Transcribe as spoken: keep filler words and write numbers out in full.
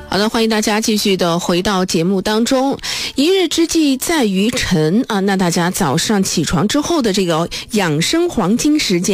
好的，欢迎大家继续的回到节目当中。一日之计在于晨啊，那大家早上起床之后的这个养生黄金时间